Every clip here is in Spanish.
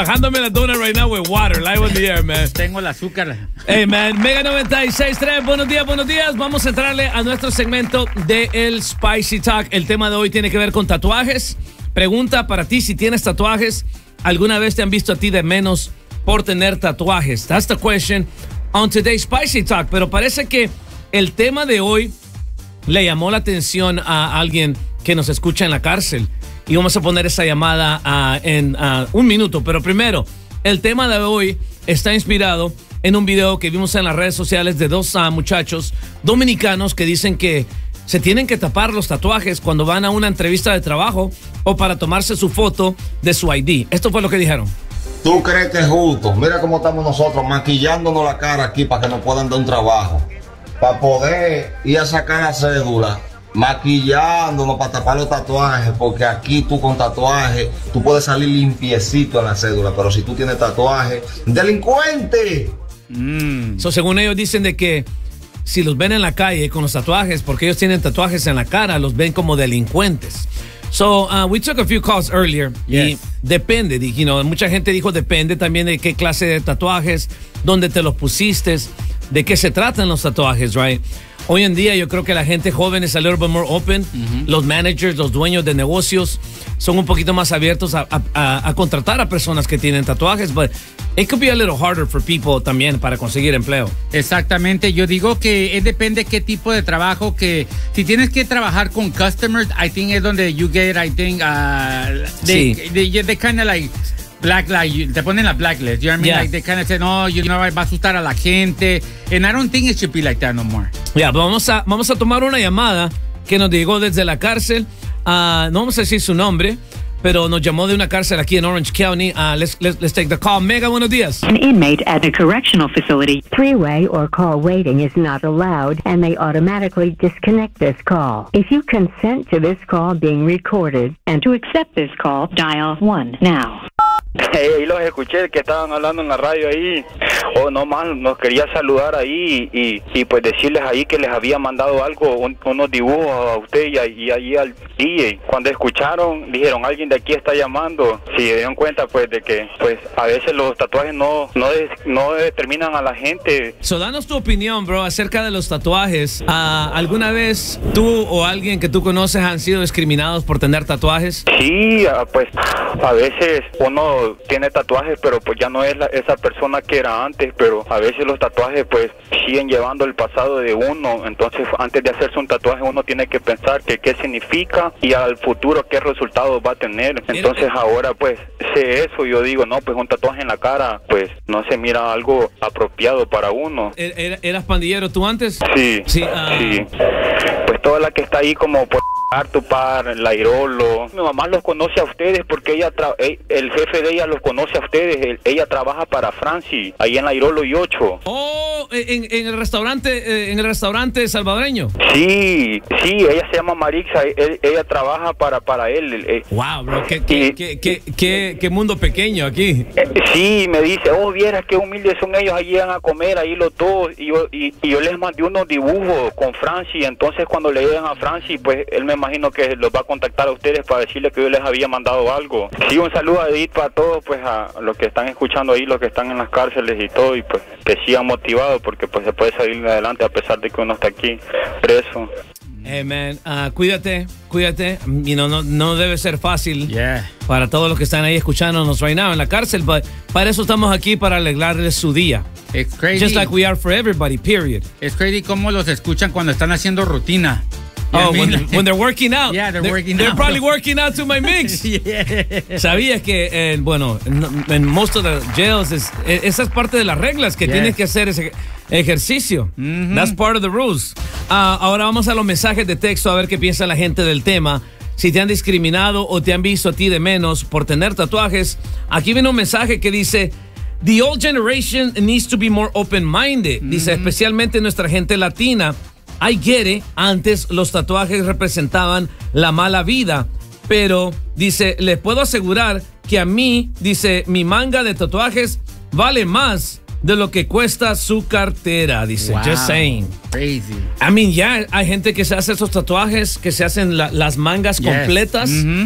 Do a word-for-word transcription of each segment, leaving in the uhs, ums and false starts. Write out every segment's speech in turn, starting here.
Bajándome la donut right now with water, live on the air, man. Tengo el azúcar. Hey, man, Mega noventa y seis punto tres, buenos días, buenos días. Vamos a entrarle a nuestro segmento de el Spicy Talk. El tema de hoy tiene que ver con tatuajes. Pregunta para ti, si tienes tatuajes, ¿alguna vez te han visto a ti de menos por tener tatuajes? That's the question on today's Spicy Talk. Pero parece que el tema de hoy le llamó la atención a alguien que nos escucha en la cárcel. Y vamos a poner esa llamada uh, en uh, un minuto. Pero primero, el tema de hoy está inspirado en un video que vimos en las redes sociales de dos uh, muchachos dominicanos que dicen que se tienen que tapar los tatuajes cuando van a una entrevista de trabajo o para tomarse su foto de su I D. Esto fue lo que dijeron. ¿Tú crees que es justo? Mira cómo estamos nosotros maquillándonos la cara aquí para que nos puedan dar un trabajo. Para poder ir a sacar la cédula, maquillándonos para tapar los tatuajes, porque aquí tú con tatuajes, tú puedes salir limpiecito en la cédula, pero si tú tienes tatuajes, ¡delincuente! Mm. So, según ellos dicen de que si los ven en la calle con los tatuajes, porque ellos tienen tatuajes en la cara, los ven como delincuentes. So, uh, we took a few calls earlier. Yes. Y depende, you know, mucha gente dijo depende también de qué clase de tatuajes, dónde te los pusiste, de qué se tratan los tatuajes, right? Hoy en día yo creo que la gente joven es a little bit more open. Mm-hmm. Los managers, los dueños de negocios son un poquito más abiertos a, a, a contratar a personas que tienen tatuajes, but it could be a little harder for people también para conseguir empleo. Exactamente, yo digo que es depende qué tipo de trabajo, que si tienes que trabajar con customers, I think es donde you get, I think, uh, they, sí. they, they, they kind of like black light, te ponen la blacklist, you know what I mean? Yeah. Like they kind of say, no, you know, va a asustar a la gente, and I don't think it should be like that no more. Ya, yeah, vamos a vamos a tomar una llamada que nos llegó desde la cárcel. Uh, no vamos a decir su nombre, pero nos llamó de una cárcel aquí en Orange County. Uh, let's, let's, let's take the call. Mega, buenos días. An inmate at a correctional facility. Three-way or call waiting is not allowed, and they automatically disconnect this call. If you consent to this call being recorded, and to accept this call, dial one now. Hey, ahí los escuché que estaban hablando en la radio ahí. Oh, no más, nos quería saludar ahí y, y pues decirles ahí que les había mandado algo, un, unos dibujos a usted y, y ahí al D J. Cuando escucharon, dijeron, alguien de aquí está llamando. Si se dieron cuenta, pues, de que pues a veces los tatuajes no, no, de, no determinan a la gente. So, danos tu opinión, bro, acerca de los tatuajes. Uh, ¿Alguna vez tú o alguien que tú conoces han sido discriminados por tener tatuajes? Sí, pues a veces uno tiene tatuajes, pero pues ya no es la, esa persona que era antes, pero a veces los tatuajes pues siguen llevando el pasado de uno. Entonces antes de hacerse un tatuaje uno tiene que pensar que qué significa y al futuro qué resultados va a tener. Entonces ahora pues sé eso, yo digo, no, pues un tatuaje en la cara pues no se mira algo apropiado para uno. ¿Er, ¿Eras pandillero tú antes? Sí, sí, uh... sí. Pues toda la que está ahí como por Artupar, Lairolo. Mi mamá los conoce a ustedes porque ella tra el jefe de ella los conoce a ustedes. El, ella trabaja para Franci, ahí en Lairolo y ocho. Oh, en, en el restaurante, eh, en el restaurante salvadoreño. Sí, sí, ella se llama Marixa, él, ella trabaja para para él. Eh. Wow, bro, qué, qué, y, qué, qué, qué, qué mundo pequeño aquí. Eh, sí, me dice, oh, vieras qué humildes son ellos, ahí llegan a comer, ahí los dos, y yo, y, y yo les mandé unos dibujos con Franci. Entonces cuando le llegan a Franci, pues él me imagino que los va a contactar a ustedes para decirles que yo les había mandado algo. Sí, un saludo a Edith para todos, pues a los que están escuchando ahí, los que están en las cárceles y todo, y pues que sigan motivados porque pues se puede salir adelante a pesar de que uno está aquí preso. Hey man, uh, cuídate, cuídate. You know, no, no debe ser fácil yeah. para todos los que están ahí escuchándonos right now en la cárcel, but para eso estamos aquí, para alegrarles su día. It's crazy. Just like we are for everybody, period. Es crazy cómo los escuchan cuando están haciendo rutina. Oh, when, when they're working out. Yeah, they're, they're working they're out. They're probably working out to my mix. Yeah. ¿Sabías que, eh, bueno, en most of the jails, es, esa es parte de las reglas, que yes. tienes que hacer ese ejercicio. Mm-hmm. That's part of the rules. Uh, ahora vamos a los mensajes de texto a ver qué piensa la gente del tema. Si te han discriminado o te han visto a ti de menos por tener tatuajes. Aquí viene un mensaje que dice: The old generation needs to be more open-minded. Mm-hmm. Dice, especialmente nuestra gente latina. I get it, antes los tatuajes representaban la mala vida, pero, dice, les puedo asegurar que a mí, dice, mi manga de tatuajes vale más de lo que cuesta su cartera, dice. Wow. Just saying. Crazy. I mean, ya yeah, hay gente que se hace esos tatuajes, que se hacen la, las mangas yes. completas. Mm-hmm.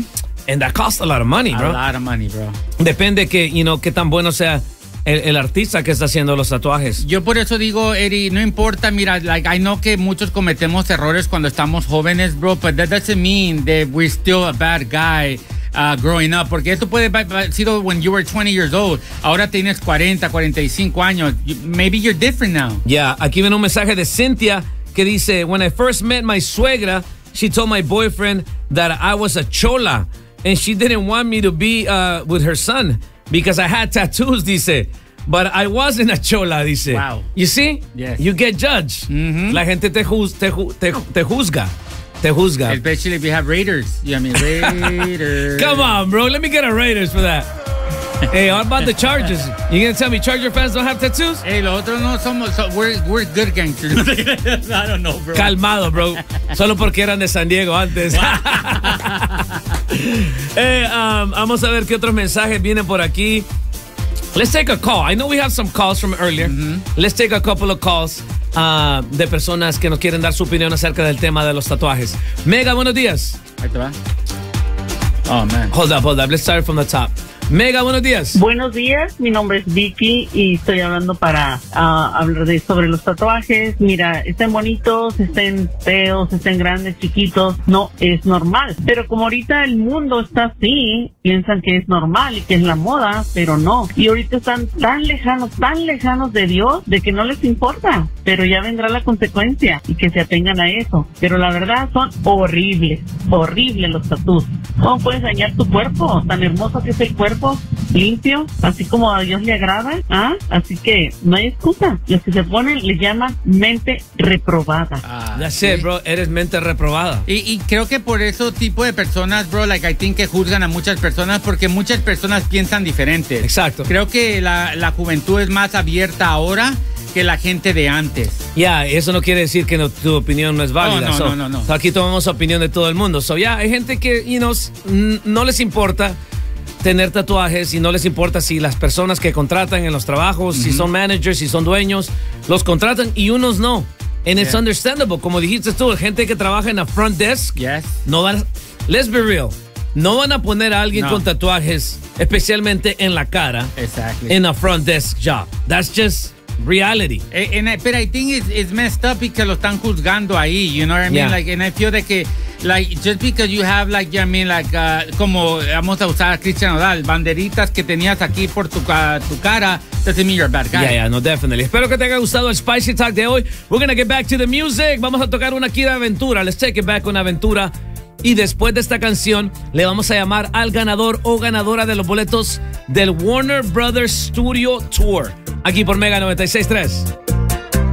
And that costs a lot of money, bro. A lot of money, bro. Depende que, you know, qué tan bueno sea el, el artista que está haciendo los tatuajes. Yo por eso digo, Eddie, no importa, mira, like, I know que muchos cometemos errores cuando estamos jóvenes, bro, but that doesn't mean that we're still a bad guy uh, growing up, porque esto puede haber sido when you were twenty years old, ahora tienes cuarenta, cuarenta y cinco años, you, maybe you're different now. Yeah, aquí viene un mensaje de Cynthia que dice, when I first met my suegra, she told my boyfriend that I was a chola, and she didn't want me to be uh, with her son. Because I had tattoos, dice. But I wasn't a chola, dice. Wow. You see? Yes. You get judged. Mm-hmm. La gente te, juz, te, te, te juzga. Te juzga. Especially if you have Raiders. Yeah, I mean, Raiders. Come on, bro. Let me get a Raiders for that. Hey, how about the Chargers? You gonna tell me Charger fans don't have tattoos? Hey, los otros no somos, so we're, we're good gangsters. I don't know, bro. Calmado, bro. Solo porque eran de San Diego antes. Hey, um, vamos a ver qué otros mensajes vienen por aquí. Let's take a call. I know we have some calls from earlier. Mm-hmm. Let's take a couple of calls uh, de personas que nos quieren dar su opinión acerca del tema de los tatuajes. Mega, buenos días. Ahí te va. Oh, man. Hold up, hold up. Let's start from the top. Mega, buenos días. Buenos días, mi nombre es Vicky y estoy hablando para uh, hablar de sobre los tatuajes. Mira, estén bonitos, estén feos, estén grandes, chiquitos, no es normal. Pero como ahorita el mundo está así, piensan que es normal y que es la moda, pero no. Y ahorita están tan lejanos, tan lejanos de Dios, de que no les importa. Pero ya vendrá la consecuencia y que se atengan a eso. Pero la verdad son horribles, horribles los tatús. ¿Cómo puedes dañar tu cuerpo? Tan hermoso que es el cuerpo, limpio, así como a Dios le agrada. ¿Ah? Así que no hay excusa. Los que se ponen le llaman mente reprobada. Ah, That's sí. it, bro. Eres mente reprobada. Y, y creo que por eso tipo de personas, bro, like I think que juzgan a muchas personas porque muchas personas piensan diferente. Exacto. Creo que la, la juventud es más abierta ahora que la gente de antes. Ya, yeah, eso no quiere decir que no, tu opinión no es válida. No, no, so, no, no, no. So aquí tomamos opinión de todo el mundo. So, ya, yeah, hay gente que, you know, no les importa tener tatuajes y no les importa si las personas que contratan en los trabajos, mm-hmm. si son managers, si son dueños, los contratan y unos no. And it's yeah. understandable. Como dijiste tú, gente que trabaja en la front desk, Yes. no van, let's be real, no van a poner a alguien No. con tatuajes, especialmente en la cara, Exactly. en a front desk job. That's just reality. And I, but I think it's, it's messed up because lo están juzgando ahí, you know what I mean? Yeah. Like, and I feel that que, like, just because you have, like, I mean, like, uh, como vamos a usar a Cristian Nodal, banderitas que tenías aquí por tu, uh, tu cara, doesn't mean you're a bad guy. Yeah, yeah, no, definitely. Espero que te haya gustado el Spicy Talk de hoy. We're gonna get back to the music. Vamos a tocar una aquí de aventura. Let's take it back con aventura. Y después de esta canción, le vamos a llamar al ganador o ganadora de los boletos del Warner Brothers Studio Tour. Aquí por Mega noventa y seis punto tres.